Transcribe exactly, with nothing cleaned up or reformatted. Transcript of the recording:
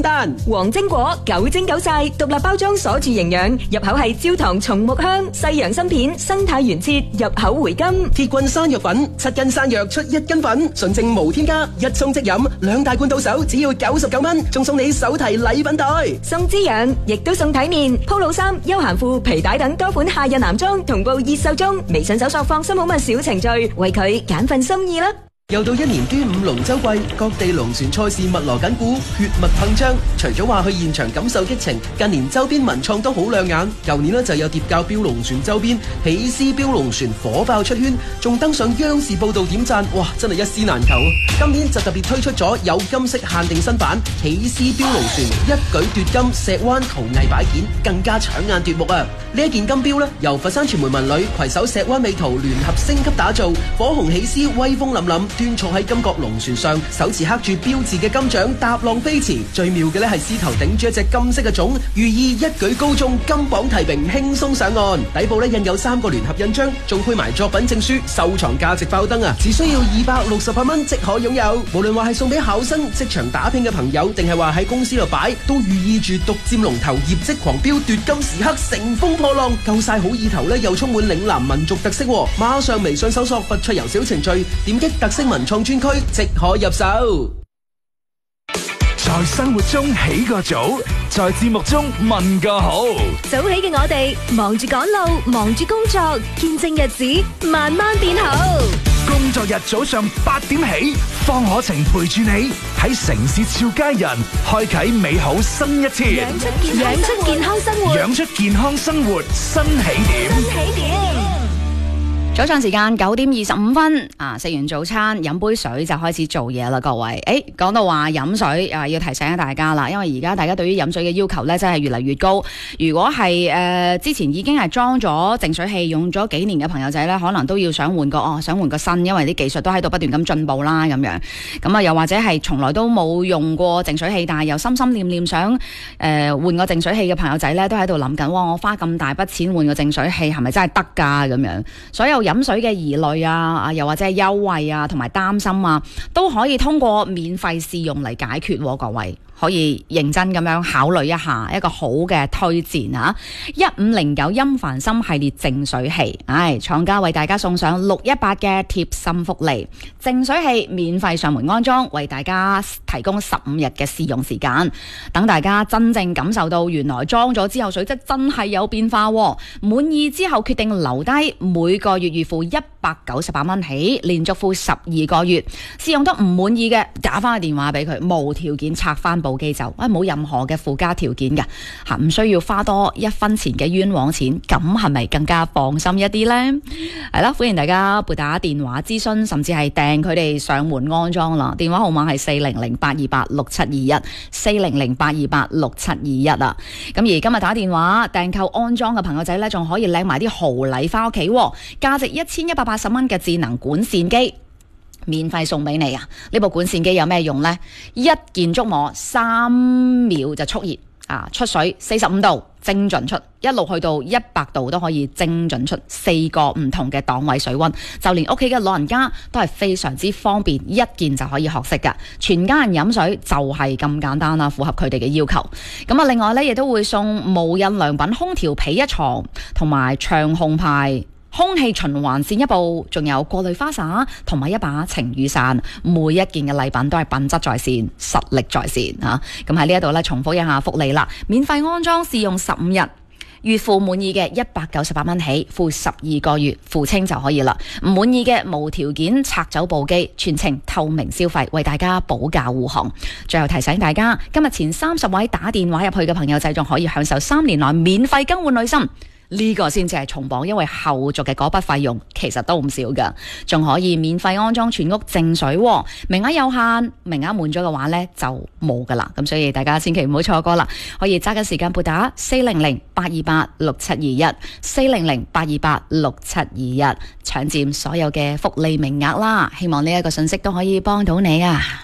丹。 黃精果九精九晒，獨立包裝鎖住營養，入口係焦糖松木香，西洋參片，生態原切，入口回甘。 鐵棍山藥粉，七斤山藥出一斤粉，純正無添加，一沖即飲，兩大罐到手，只要九十九蚊，仲送你手提禮品袋， 送滋養，亦都送體面。Polo衫、休閒褲、皮帶等多款夏日男裝同步熱售中。微信搜索放心好物小程序，為佢揀份心意啦。 又到一年端午龍舟季，各地龍船賽事密鑼緊鼓，血脈噴張。除咗話去現場感受激情，近年周邊文創都好亮眼。舊年呢就有疊教標龍船周邊，喜獅標龍船火爆出圈，仲登上央視報道點讚，哇，真係一絲難求。今年就特別推出咗有金色限定新版喜獅標龍船，一舉奪金石灣陶藝擺件，更加搶眼奪目啊！呢一件金標呢，由佛山傳媒文旅攜手石灣美圖聯合升級打造，火紅喜獅威風凜凜。端坐喺金角龍船上，手持刻住標誌嘅金獎踏浪飛馳。最妙嘅咧係獅頭頂住一隻金色嘅種，寓意一舉高中，金榜題名，輕鬆上岸。底部咧印有三個聯合印章，仲配埋作品證書，收藏價值爆燈啊！只需要二百六十八蚊即可擁有。無論話係送俾考生、職場打拼嘅朋友，定係話喺公司度擺，都寓意住獨佔龍頭、業績狂飆、奪金時刻、乘風破浪。夠晒好意頭咧，又充滿嶺南民族特色。馬上微信搜索佛出遊小程序，點擊特色文創專區即可入手。 在生活中起個早，在節目中問個好。 早起嘅我哋忙住趕路，忙住工作，見證日子慢慢變好。 工作日早上八點起，方可晴陪住你喺城市俏佳人，開啟美好新一天。 養出健康生活， 養出健康生活新起點。 新起點。 早上時間九點二十五分啊，食完早餐飲杯水就開始做嘢啦，各位。誒，講到話飲水啊，要提醒下大家啦，因為而家大家對於飲水嘅要求咧，真係越嚟越高。如果係誒、呃、之前已經係裝咗淨水器用咗幾年嘅朋友仔咧，可能都要想換個哦，想換個新，因為啲技術都喺度不斷咁進步啦，咁樣。咁啊，又或者係從來都冇用過淨水器，但係又心心念念想誒、呃、換個淨水器嘅朋友仔咧，都喺度諗緊，哇！我花咁大筆錢換個淨水器，係咪真係得㗎？咁樣，所有飲水嘅疑慮啊，啊又或者係優惠啊，同埋擔心啊，都可以通過免費試用嚟解決，啊，各位可以認真咁樣考慮一下一個好嘅推薦啊！一五零九音凡心系列淨水器，唉，廠家為大家送上六一八嘅貼心福利，淨水器免費上門安裝，為大家提供十五日嘅試用時間，等大家真正感受到原來裝咗之後水質真係有變化，啊，滿意之後決定留低，每個月月付一百九十八蚊起，連續付十二個月，試用得唔滿意嘅打翻個電話俾佢，無條件拆翻部機就，啊冇任何嘅附加條件嘅，吓唔需要花多一分錢嘅冤枉錢，咁係咪更加放心一啲呢？係啦，歡迎大家撥打電話諮詢，甚至係訂佢哋上門安裝啦。電話號碼係四零零八二八六七二一，四零零八二八六七二一啊。咁而今日打電話訂購安裝嘅朋友仔呢，仲可以領埋啲豪禮翻屋企，價值一千一百八十蚊嘅智能管線機。免費送俾你啊！呢部管線機有咩用呢？一鍵觸摸，三秒就速熱啊！出水四十五度精準出，一路去到一百度都可以精準出，四個唔同嘅檔位水溫，就連屋企嘅老人家都係非常之方便，一鍵就可以學識噶。全家人飲水就係咁簡單啦，符合佢哋嘅要求。咁啊，另外呢，亦都會送無印良品空調被一床，同埋長虹牌空氣循環扇一部，仲有過濾花灑同埋一把晴雨傘，每一件嘅禮品都係品質在線，實力在線啊！咁喺呢一度咧，重複一下福利啦，免費安裝試用十五日，月付滿意嘅一百九十八蚊起，付十二個月，付清就可以啦。唔滿意嘅無條件拆走部機，全程透明消費，為大家保駕護航。最後提醒大家，今日前三十位打電話入去嘅朋友仔，仲可以享受三年內免費更換濾芯。呢個先至係重磅，因為後續嘅嗰筆費用其實都唔少噶，仲可以免費安裝全屋淨水，名額有限，名額滿咗嘅話呢就冇噶啦，咁所以大家千祈唔好錯過啦，可以揸緊時間撥打四零零八二八六七二一，四零零八二八六七二一，搶佔所有嘅福利名額啦，希望呢一個信息都可以幫到你啊！